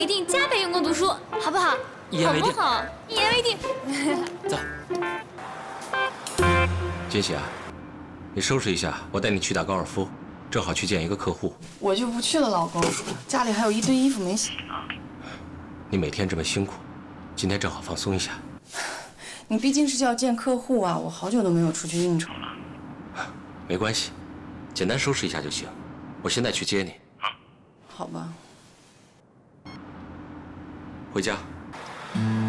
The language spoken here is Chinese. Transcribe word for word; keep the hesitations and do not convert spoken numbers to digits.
一定加倍用功读书，好不好？好一言为定。 不好？一言为定。 走。金喜啊，你收拾一下，我带你去打高尔夫，正好去见一个客户。 我就不去了，老公，家里还有一堆衣服没洗呢。 你每天这么辛苦，今天正好放松一下。 你毕竟是要见客户啊，我好久都没有出去应酬了。 没关系，简单收拾一下就行。我现在去接你。 好吧。 回家。